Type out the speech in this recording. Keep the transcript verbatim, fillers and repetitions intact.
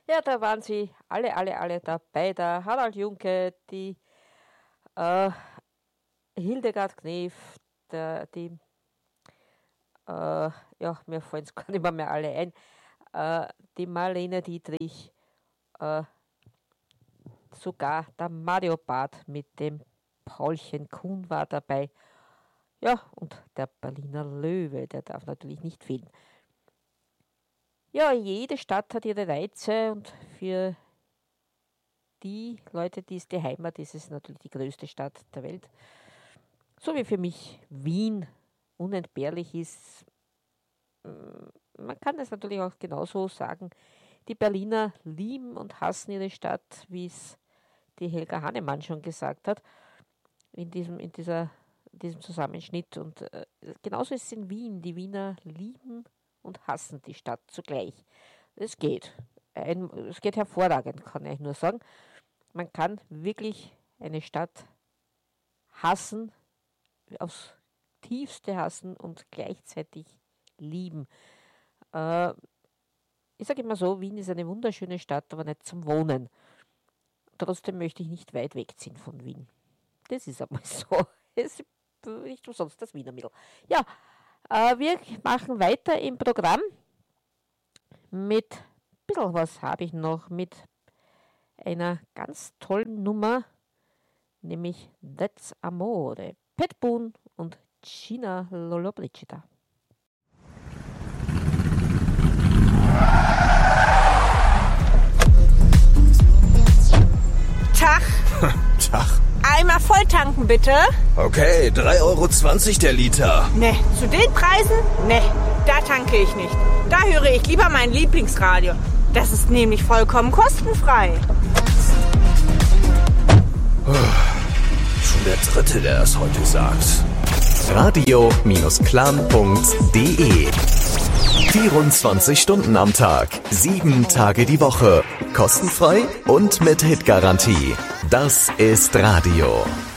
Ja, da waren sie alle, alle, alle dabei. Der Harald Junke, die äh, Hildegard Knef, der, die, äh, ja, mir fallen es gar nicht mehr, mehr alle ein, äh, die Marlene Dietrich, äh, sogar der Mario Barth mit dem Paulchen Kuhn war dabei. Ja, und der Berliner Löwe, der darf natürlich nicht fehlen. Ja, jede Stadt hat ihre Reize und für die Leute, die es die Heimat ist, ist es natürlich die größte Stadt der Welt. So wie für mich Wien unentbehrlich ist. Man kann es natürlich auch genauso sagen. Die Berliner lieben und hassen ihre Stadt, wie es die Helga Hannemann schon gesagt hat, in diesem, in dieser, diesem Zusammenschnitt. Und äh, genauso ist es in Wien. Die Wiener lieben und hassen die Stadt zugleich. Es geht. Ein, es geht hervorragend, kann ich nur sagen. Man kann wirklich eine Stadt hassen, aufs Tiefste hassen und gleichzeitig lieben. Äh, ich sage immer so, Wien ist eine wunderschöne Stadt, aber nicht zum Wohnen. Trotzdem möchte ich nicht weit wegziehen von Wien. Das ist einmal so. Es ist nicht umsonst das Wiener Mittel. Ja, äh, wir machen weiter im Programm mit, ein bisschen was habe ich noch, mit einer ganz tollen Nummer, nämlich That's Amore. Pat Boone und Gina Lollobrigida. Tag. Tag. Einmal voll tanken, bitte. Okay, drei Euro zwanzig der Liter. Ne, zu den Preisen? Ne, da tanke ich nicht. Da höre ich lieber mein Lieblingsradio. Das ist nämlich vollkommen kostenfrei. Schon der Dritte, der das heute sagt. radio Clan punkt de vierundzwanzig Stunden am Tag, sieben Tage die Woche. Kostenfrei und mit Hitgarantie. Das ist Radio.